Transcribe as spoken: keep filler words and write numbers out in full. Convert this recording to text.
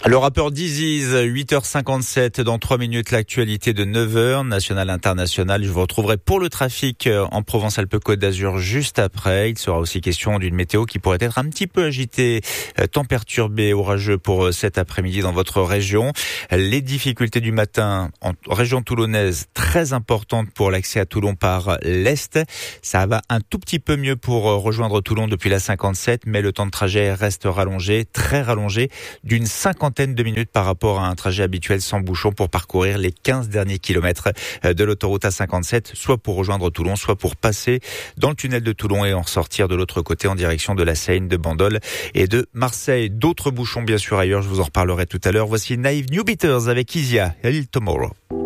Le rappeur Diziz, huit heures cinquante-sept, dans trois minutes, l'actualité de neuf heures, nationale, internationale. Je vous retrouverai pour le trafic en Provence-Alpes-Côte d'Azur juste après. Il sera aussi question d'une météo qui pourrait être un petit peu agitée, temps perturbé, orageux pour cet après-midi dans votre région. Les difficultés du matin en région toulonnaise, très importantes pour l'accès à Toulon par l'Est. Ça va un tout petit peu mieux pour rejoindre Toulon depuis la cinquante-sept, mais le temps de trajet reste rallongé, très rallongé, d'une cinquantaine de minutes par rapport à un trajet habituel sans bouchon pour parcourir les quinze derniers kilomètres de l'autoroute A cinquante-sept, soit pour rejoindre Toulon, soit pour passer dans le tunnel de Toulon et en sortir de l'autre côté en direction de la Seine, de Bandol et de Marseille. D'autres bouchons bien sûr ailleurs, je vous en reparlerai tout à l'heure. Voici Naive New Beaters avec Isia, Tomorrow.